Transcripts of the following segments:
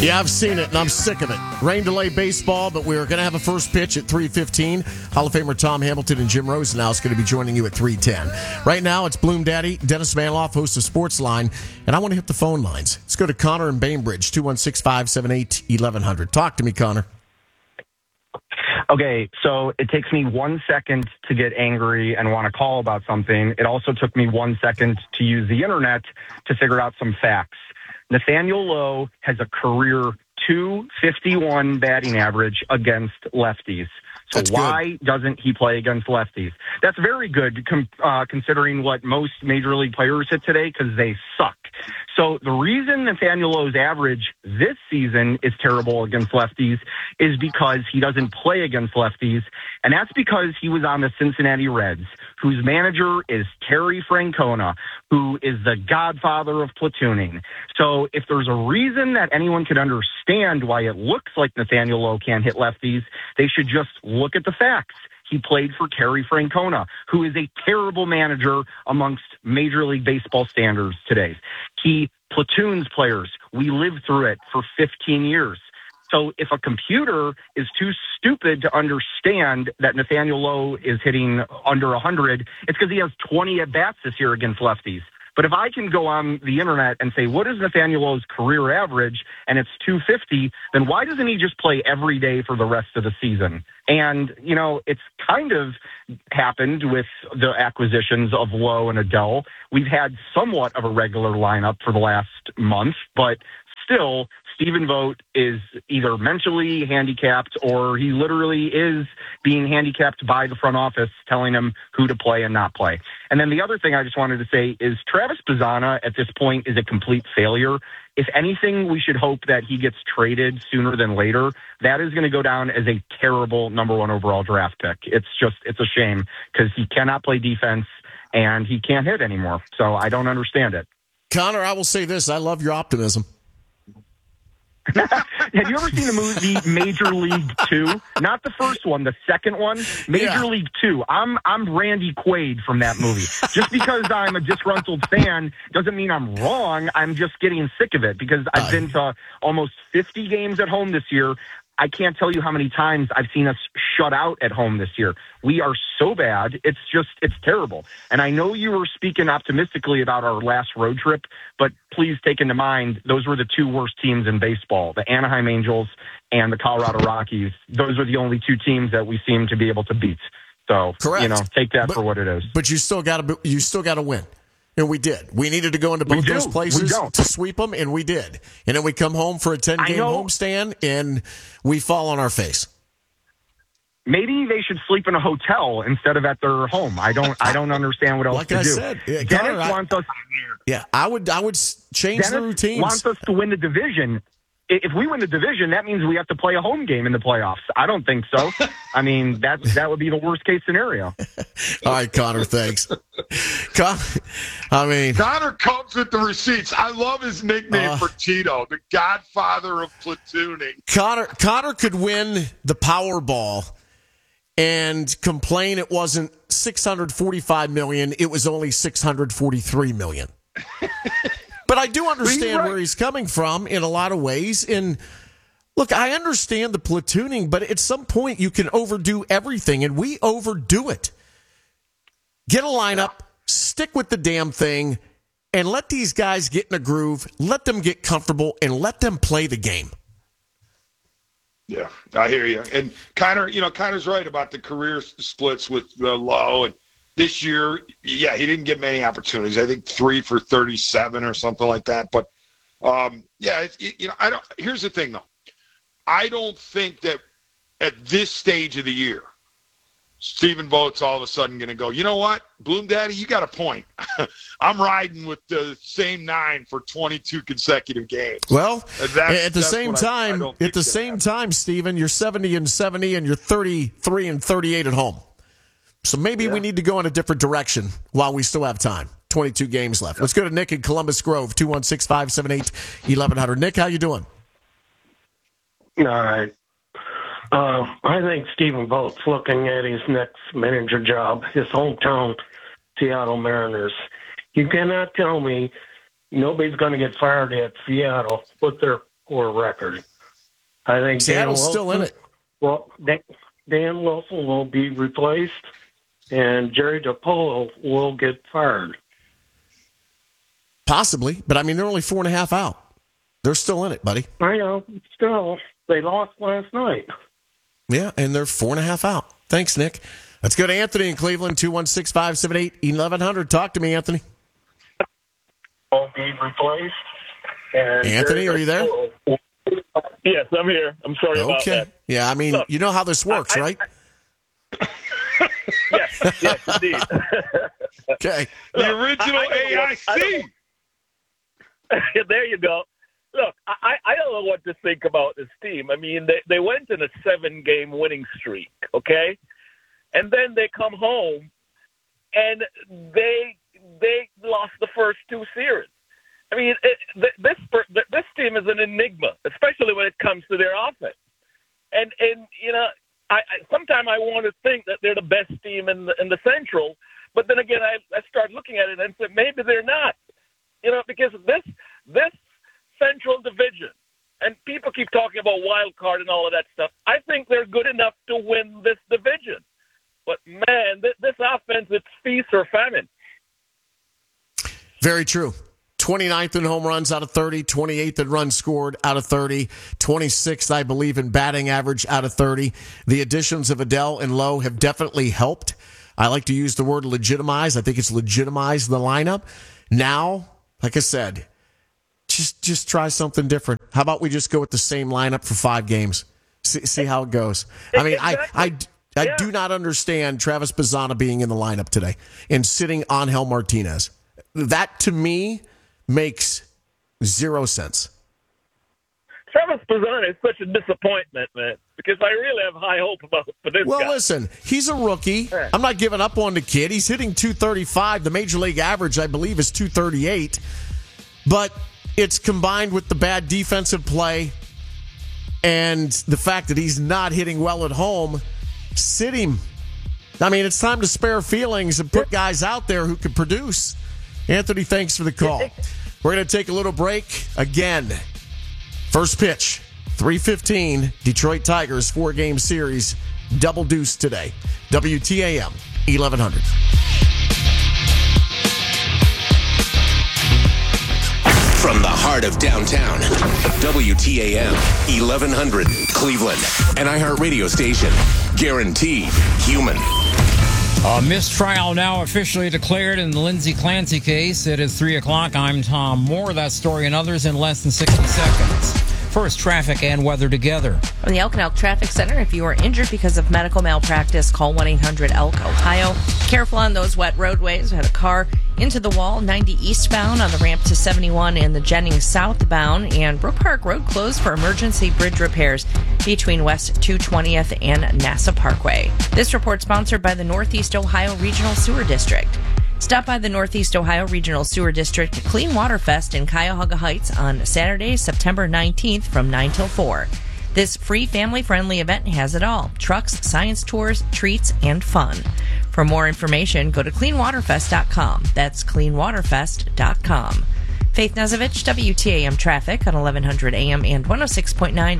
Yeah, I've seen it, and I'm sick of it. Rain delay baseball, but we're going to have a first pitch at 3:15. Hall of Famer Tom Hamilton and Jim Rosenau is going to be joining you at 3:10. Right now, it's Bloom Daddy, Dennis Manloff, host of Sportsline, and I want to hit the phone lines. Let's go to Connor in Bainbridge, 216-578-1100. Talk to me, Connor. Okay, so it takes me 1 second to get angry and want to call about something. It also took me 1 second to use the internet to figure out some facts. Nathaniel Lowe has a career .251 batting average against lefties. So why doesn't he play against lefties? That's very good considering what most major league players hit today, because they suck. So the reason Nathaniel Lowe's average this season is terrible against lefties is because he doesn't play against lefties, and that's because he was on the Cincinnati Reds, whose manager is Terry Francona, who is the godfather of platooning. So if there's a reason that anyone could understand why it looks like Nathaniel Lowe can't hit lefties, they should just look at the facts. He played for Terry Francona, who is a terrible manager amongst Major League Baseball standards today. He platoons players. We lived through it for 15 years. So if a computer is too stupid to understand that Nathaniel Lowe is hitting under 100, it's because he has 20 at-bats this year against lefties. But if I can go on the internet and say, what is Nathaniel Lowe's career average, and it's 250, then why doesn't he just play every day for the rest of the season? And, you know, it's kind of happened with the acquisitions of Lowe and Adell. We've had somewhat of a regular lineup for the last month, but still, Stephen Vogt is either mentally handicapped or he literally is being handicapped by the front office telling him who to play and not play. And then the other thing I just wanted to say is Travis Bazzana at this point is a complete failure. If anything, we should hope that he gets traded sooner than later. That is going to go down as a terrible number 1 overall draft pick. It's a shame because he cannot play defense and he can't hit anymore. So I don't understand it. Connor, I will say this. I love your optimism. Have you ever seen the movie Major League 2? Not the first one, the second one, Major League 2. I'm Randy Quaid from that movie. Just because I'm a disgruntled fan doesn't mean I'm wrong. I'm just getting sick of it because I've been to almost 50 games at home this year. I can't tell you how many times I've seen us shut out at home this year. We are so bad. It's terrible. And I know you were speaking optimistically about our last road trip, but please take into mind, those were the 2 worst teams in baseball, the Anaheim Angels and the Colorado Rockies. Those are the only 2 teams that we seem to be able to beat. So, take that for what it is. But you still got to win. And we did. We needed to go into both those places to sweep them, and we did. And then we come home for a 10-game homestand, and we fall on our face. Maybe they should sleep in a hotel instead of at their home. I don't understand what else like to I do. Said, yeah, Dennis Connor, wants us. Yeah, I would change the routines. Wants us to win the division. If we win the division, that means we have to play a home game in the playoffs. I don't think so. I mean, that would be the worst case scenario. All right, Connor, thanks. Connor comes with the receipts. I love his nickname for Tito, the godfather of platooning. Connor could win the Powerball and complain it wasn't $645 million. It was only $643 million. But I do understand where he's coming from in a lot of ways. And look, I understand the platooning, but at some point you can overdo everything, and we overdo it. Get a lineup, stick with the damn thing, and let these guys get in a groove, let them get comfortable, and let them play the game. Yeah, I hear you. And Connor's right about the career splits with Lowe. And this year, he didn't get many opportunities. I think 3 for 37 or something like that. But here's the thing though. I don't think that at this stage of the year, Stephen Vogt's all of a sudden going to go, you know what, Bloom Daddy, you got a point. I'm riding with the same 9 for 22 consecutive games. Well, at the same time, Stephen, you're 70-70 and you're 33-38 at home. So maybe we need to go in a different direction while we still have time. 22 games left. Let's go to Nick in Columbus Grove, 216-578-1100. Nick, how you doing? All right. I think Stephen Vogt's looking at his next manager job, his hometown, Seattle Mariners. You cannot tell me nobody's going to get fired at Seattle with their poor record. I think Seattle's still in it. Well, Dan Wilson will be replaced, and Jerry DiPolo will get fired. Possibly, but I mean, they're only 4.5 out. They're still in it, buddy. I know. Still, they lost last night. Yeah, and they're 4.5 out. Thanks, Nick. Let's go to Anthony in Cleveland, 216-578-1100. Talk to me, Anthony. Will be replaced. And Anthony, are you there? Yes, I'm here. I'm sorry about that. Yeah, I mean, you know how this works, right? Yes, indeed. Okay. The original AIC. There you go. Look, I don't know what to think about this team. I mean, they went in a 7-game winning streak, okay? And then they come home, and they lost the first 2 series. I mean, this team is an enigma, especially when it comes to their offense. And you know, sometimes I want to think that they're the best team in the Central, but then again, I start looking at it and say maybe they're not. You know, because this Central Division, and people keep talking about wild card and all of that stuff. I think they're good enough to win this division. But man, this offense, it's feast or famine. Very true. 29th in home runs out of 30, 28th in runs scored out of 30, 26th, I believe, in batting average out of 30. The additions of Adele and Lowe have definitely helped. I like to use the word legitimize. I think it's legitimized the lineup. Now, like I said, just try something different. How about we just go with the same lineup for 5 games? See how it goes. I mean, exactly. I do not understand Travis Bazzana being in the lineup today and sitting on Angel Martinez. That, to me, makes 0 sense. Travis Bazzana is such a disappointment, man, because I really have high hope for this guy. Well, listen, he's a rookie. I'm not giving up on the kid. He's hitting .235. The major league average, I believe, is .238. But it's combined with the bad defensive play and the fact that he's not hitting well at home. Sit him. I mean, it's time to spare feelings and put guys out there who can produce. Anthony, thanks for the call. We're going to take a little break. Again, first pitch, 3:15, Detroit Tigers 4-game series, double deuce today. WTAM, 1100. From the heart of downtown, WTAM, 1100, Cleveland, an iHeart radio station. Guaranteed human. A mistrial now officially declared in the Lindsey Clancy case. It is 3 o'clock. I'm Tom Moore. That story and others in less than 60 seconds. First, traffic and weather together. From the Elk and Elk Traffic Center, if you are injured because of medical malpractice, call 1-800-ELK, Ohio. Careful on those wet roadways. We had a car into the wall, 90 eastbound on the ramp to 71 and the Jennings southbound. And Brook Park Road closed for emergency bridge repairs between West 220th and NASA Parkway. This report sponsored by the Northeast Ohio Regional Sewer District. Stop by the Northeast Ohio Regional Sewer District Clean Water Fest in Cuyahoga Heights on Saturday, September 19th from 9 till 4. This free family-friendly event has it all: trucks, science tours, treats, and fun. For more information, go to cleanwaterfest.com. That's cleanwaterfest.com. Faith Nazovich, WTAM Traffic on 1100 AM and 106.9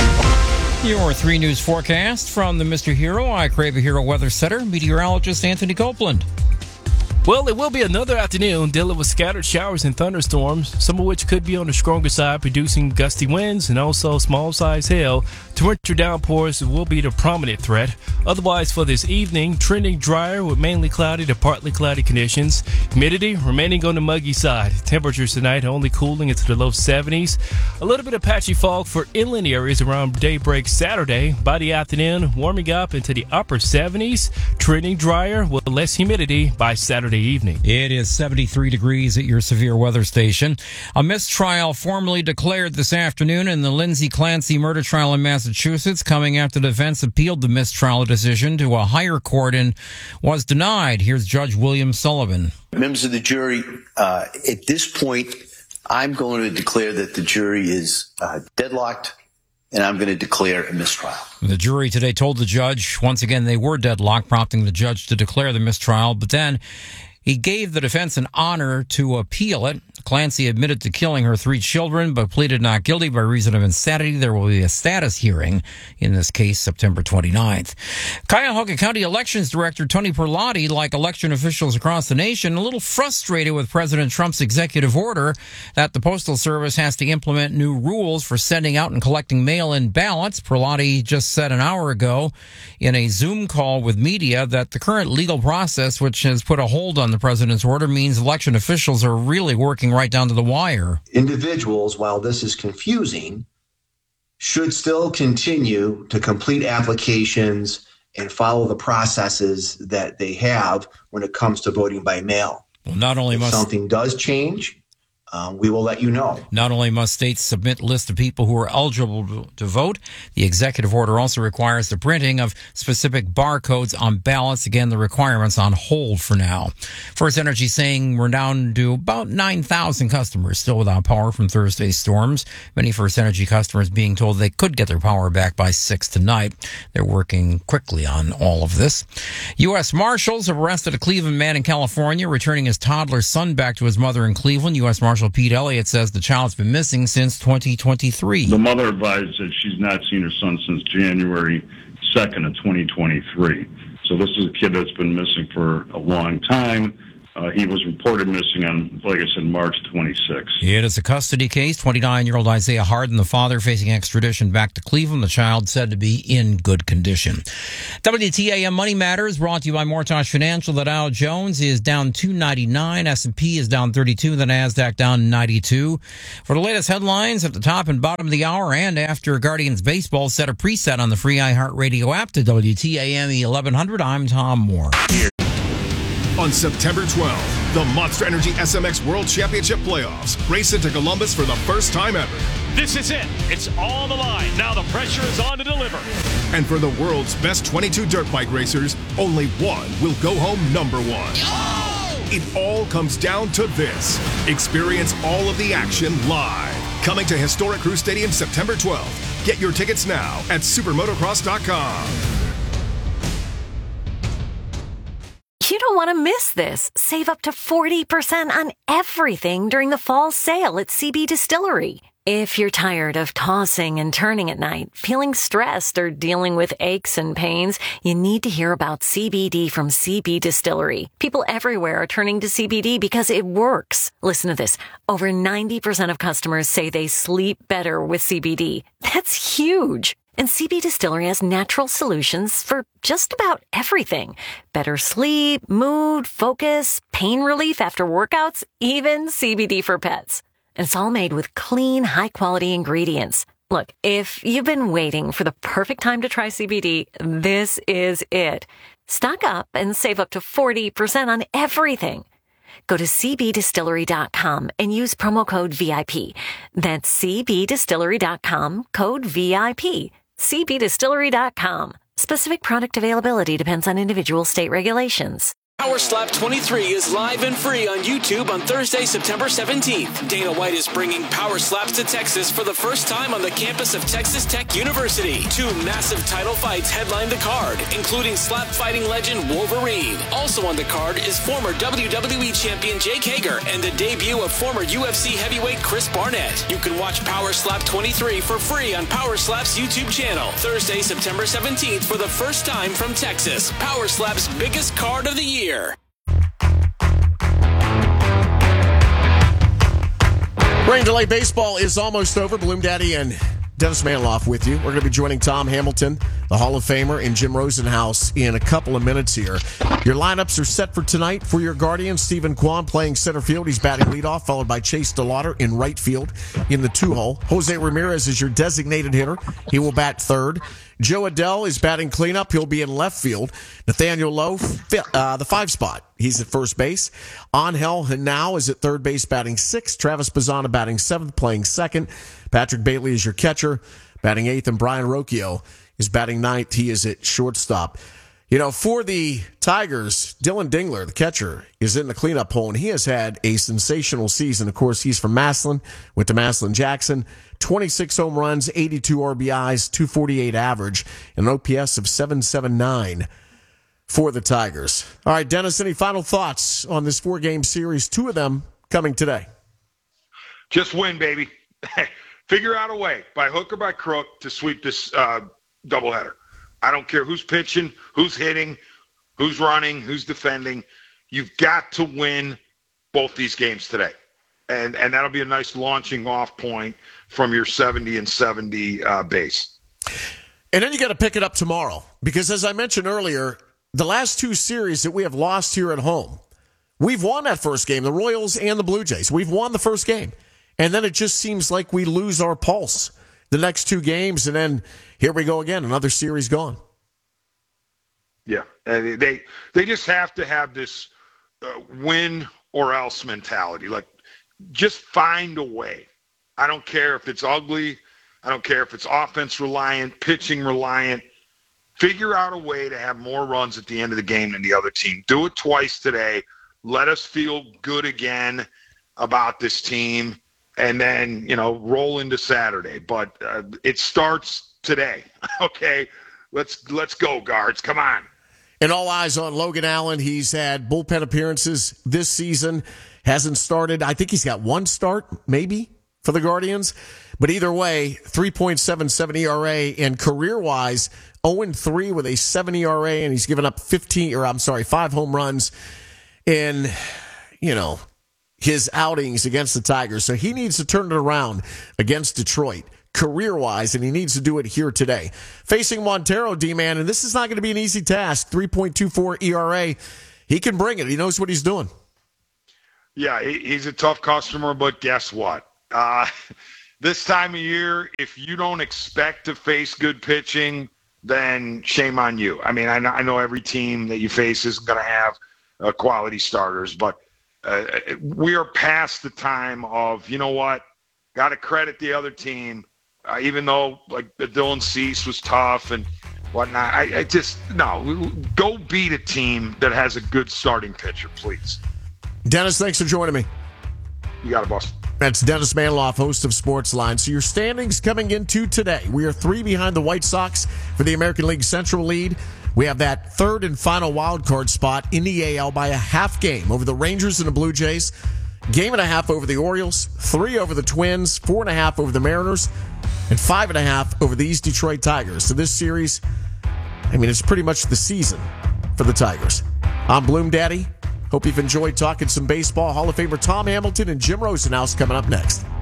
FM. Your 3 News forecast from the Mr. Hero, I Crave a Hero weather setter, meteorologist Anthony Copeland. Well, it will be another afternoon dealing with scattered showers and thunderstorms, some of which could be on the stronger side, producing gusty winds and also small-sized hail. Torrential downpours will be the prominent threat. Otherwise, for this evening, trending drier with mainly cloudy to partly cloudy conditions. Humidity remaining on the muggy side. Temperatures tonight only cooling into the low 70s. A little bit of patchy fog for inland areas around daybreak Saturday. By the afternoon, warming up into the upper 70s. Trending drier with less humidity by Saturday evening. It is 73 degrees at your severe weather station. A mistrial formally declared this afternoon in the Lindsey Clancy murder trial in Massachusetts, coming after the defense appealed the mistrial decision to a higher court and was denied. Here's Judge William Sullivan. Members of the jury, at this point, I'm going to declare that the jury is deadlocked, and I'm going to declare a mistrial. The jury today told the judge, once again, they were deadlocked, prompting the judge to declare the mistrial, but then he gave the defense an honor to appeal it. Clancy admitted to killing her 3 children, but pleaded not guilty by reason of insanity. There will be a status hearing in this case September 29th. Cuyahoga County Elections Director Tony Perlotti, like election officials across the nation, a little frustrated with President Trump's executive order that the Postal Service has to implement new rules for sending out and collecting mail-in ballots. Perlotti just said an hour ago in a Zoom call with media that the current legal process, which has put a hold on the president's order, means election officials are really working right down to the wire. Individuals, while this is confusing, should still continue to complete applications and follow the processes that they have when it comes to voting by mail. Well, not only if something does change, we will let you know. Not only must states submit a list of people who are eligible to vote, the executive order also requires the printing of specific barcodes on ballots. Again, the requirement's on hold for now. First Energy saying we're down to about 9,000 customers still without power from Thursday's storms. Many First Energy customers being told they could get their power back by 6 tonight. They're working quickly on all of this. U.S. Marshals have arrested a Cleveland man in California, returning his toddler son back to his mother in Cleveland. U.S. Marshal Pete Elliott says the child's been missing since 2023. The mother advised that she's not seen her son since January 2nd of 2023. So this is a kid that's been missing for a long time. He was reported missing on, like I said, March 26th. It is a custody case. 29-year-old Isaiah Harden, the father, facing extradition back to Cleveland. The child said to be in good condition. WTAM Money Matters brought to you by Mortgage Financial. The Dow Jones is down 299. S&P is down 32. The NASDAQ down 92. For the latest headlines at the top and bottom of the hour and after Guardians baseball, set a preset on the free iHeartRadio app to WTAM 1100. I'm Tom Moore. On September 12th, the Monster Energy SMX World Championship Playoffs race into Columbus for the first time ever. This is it. It's on the line. Now the pressure is on to deliver. And for the world's best 22 dirt bike racers, only one will go home number one. It all comes down to this. Experience all of the action live. Coming to Historic Crew Stadium September 12th. Get your tickets now at supermotocross.com. You don't want to miss this. Save up to 40% on everything during the fall sale at CB Distillery. If you're tired of tossing and turning at night, feeling stressed, or dealing with aches and pains, you need to hear about CBD from CB Distillery. People everywhere are turning to CBD because it works. Listen to this. Over 90% of customers say they sleep better with CBD. That's huge. And CB Distillery has natural solutions for just about everything. Better sleep, mood, focus, pain relief after workouts, even CBD for pets. And it's all made with clean, high-quality ingredients. Look, if you've been waiting for the perfect time to try CBD, this is it. Stock up and save up to 40% on everything. Go to cbdistillery.com and use promo code VIP. That's cbdistillery.com, code VIP. cbdistillery.com. Specific product availability depends on individual state regulations. Power Slap 23 is live and free on YouTube on Thursday, September 17th. Dana White is bringing Power Slaps to Texas for the first time on the campus of Texas Tech University. 2 massive title fights headline the card, including slap fighting legend Wolverine. Also on the card is former WWE champion Jake Hager and the debut of former UFC heavyweight Chris Barnett. You can watch Power Slap 23 for free on Power Slap's YouTube channel. Thursday, September 17th for the first time from Texas. Power Slap's biggest card of the year. Rain delay baseball is almost over. Bloom Daddy and Dennis Manloff with you. We're going to be joining Tom Hamilton, the Hall of Famer, and Jim Rosenhaus in a couple of minutes here. Your lineups are set for tonight for your Guardians. Stephen Kwan playing center field. He's batting leadoff, followed by Chase DeLauder in right field in the 2-hole. Jose Ramirez is your designated hitter. He will bat third. Joe Adell is batting cleanup. He'll be in left field. Nathaniel Lowe, the 5 spot. He's at first base. Angel Henao is at third base batting 6th. Travis Bazzana batting 7th, playing second. Patrick Bailey is your catcher, batting 8th. And Brian Rocchio is batting 9th. He is at shortstop. You know, for the Tigers, Dylan Dingler, the catcher, is in the cleanup hole, and he has had a sensational season. Of course, he's from Massillon, went to Massillon-Jackson. 26 home runs, 82 RBIs, 248 average, and an OPS of 779 for the Tigers. All right, Dennis, any final thoughts on this 4-game series? 2 of them coming today. Just win, baby. Figure out a way, by hook or by crook, to sweep this doubleheader. I don't care who's pitching, who's hitting, who's running, who's defending. You've got to win both these games today. And that'll be a nice launching off point from your 70-70 base. And then you got to pick it up tomorrow. Because as I mentioned earlier, the last two series that we have lost here at home, we've won that first game, the Royals and the Blue Jays. We've won the first game. And then it just seems like we lose our pulse the next two games, and then here we go again, another series gone. Yeah, they just have to have this win or else mentality. Like, just find a way. I don't care if it's ugly. I don't care if it's offense reliant, pitching reliant. Figure out a way to have more runs at the end of the game than the other team. Do it twice today. Let us feel good again about this team. And then, roll into Saturday. But it starts today, okay? Let's go, guards. Come on. And all eyes on Logan Allen. He's had bullpen appearances this season. Hasn't started. I think he's got one start, maybe, for the Guardians. But either way, 3.77 ERA. And career-wise, 0-3 with a 7 ERA. And he's given up 5 home runs in, his outings against the Tigers. So he needs to turn it around against Detroit career-wise, and he needs to do it here today. Facing Montero, D-Man, and this is not going to be an easy task. 3.24 ERA. He can bring it. He knows what he's doing. Yeah, he's a tough customer, but guess what? This time of year, if you don't expect to face good pitching, then shame on you. I mean, I know every team that you face is going to have quality starters, but we are past the time of, got to credit the other team, even though, Dylan Cease was tough and whatnot. Go beat a team that has a good starting pitcher, please. Dennis, thanks for joining me. You got it, boss. That's Dennis Manloff, host of Sportsline. So your standings coming into today. We are 3 behind the White Sox for the American League Central lead. We have that third and final wild card spot in the AL by a half game over the Rangers and the Blue Jays. Game and a half over the Orioles, 3 over the Twins, 4.5 over the Mariners, and 5.5 over the East Detroit Tigers. So this series, it's pretty much the season for the Tigers. I'm Bloom Daddy. Hope you've enjoyed talking some baseball. Hall of Famer Tom Hamilton and Jim Rosenhaus coming up next.